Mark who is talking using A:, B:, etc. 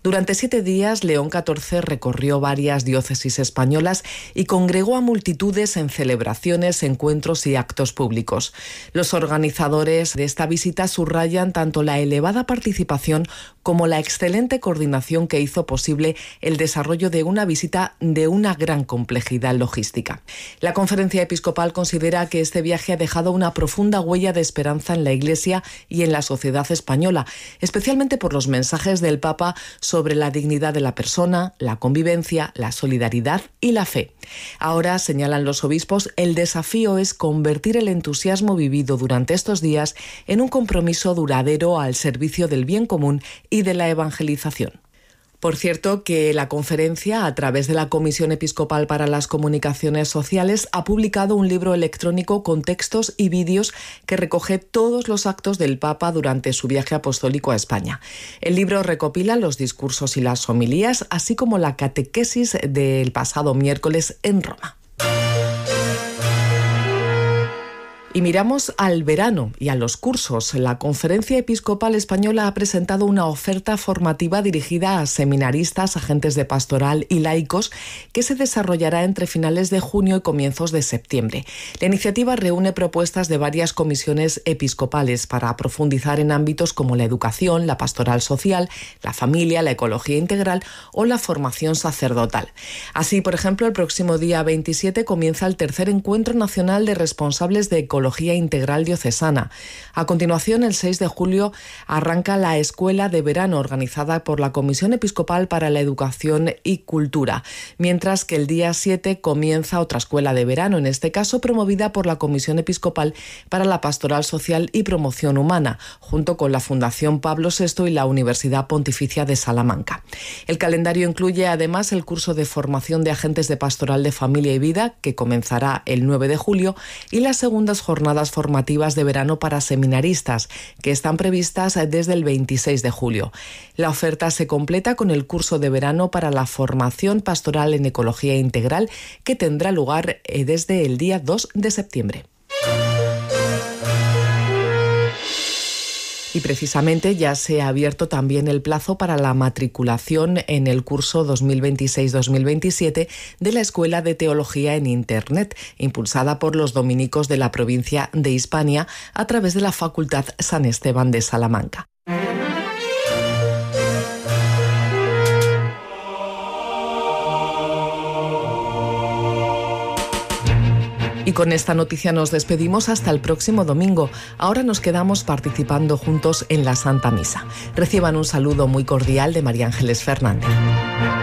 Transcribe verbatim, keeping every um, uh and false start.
A: Durante siete días, León catorce recorrió varias diócesis españolas y congregó a multitudes en celebraciones, encuentros y actos públicos. Los organizadores de esta visita subrayan tanto la elevada participación como la excelente coordinación que hizo posible el desarrollo de una visita de una gran complejidad logística. La Conferencia Episcopal considera que este viaje ha dejado una profunda huella de esperanza en la Iglesia y en la sociedad española, especialmente por los mensajes del Papa sobre la dignidad de la persona, la convivencia, la solidaridad y la fe. Ahora, señalan los obispos, el desafío es convertir el entusiasmo vivido durante estos días en un compromiso duradero al servicio del bien común y de la evangelización. Por cierto, que la conferencia, a través de la Comisión Episcopal para las Comunicaciones Sociales, ha publicado un libro electrónico con textos y vídeos que recoge todos los actos del Papa durante su viaje apostólico a España. El libro recopila los discursos y las homilías, así como la catequesis del pasado miércoles en Roma. Y miramos al verano y a los cursos. La Conferencia Episcopal Española ha presentado una oferta formativa dirigida a seminaristas, agentes de pastoral y laicos que se desarrollará entre finales de junio y comienzos de septiembre. La iniciativa reúne propuestas de varias comisiones episcopales para profundizar en ámbitos como la educación, la pastoral social, la familia, la ecología integral o la formación sacerdotal. Así, por ejemplo, el próximo día veintisiete comienza el tercer Encuentro Nacional de Responsables de Ecología Integral Diocesana. A continuación, el seis de julio, arranca la Escuela de Verano organizada por la Comisión Episcopal para la Educación y Cultura, mientras que el día siete comienza otra Escuela de Verano, en este caso promovida por la Comisión Episcopal para la Pastoral Social y Promoción Humana, junto con la Fundación Pablo sexto y la Universidad Pontificia de Salamanca. El calendario incluye además el curso de formación de agentes de pastoral de familia y vida, que comenzará el nueve de julio, y las segundas jornadas jornadas formativas de verano para seminaristas, que están previstas desde el veintiséis de julio. La oferta se completa con el curso de verano para la formación pastoral en ecología integral, que tendrá lugar desde el día dos de septiembre. Y precisamente ya se ha abierto también el plazo para la matriculación en el curso dos mil veintiséis dos mil veintisiete de la Escuela de Teología en Internet, impulsada por los dominicos de la provincia de Hispania a través de la Facultad San Esteban de Salamanca. Y con esta noticia nos despedimos hasta el próximo domingo. Ahora nos quedamos participando juntos en la Santa Misa. Reciban un saludo muy cordial de María Ángeles Fernández.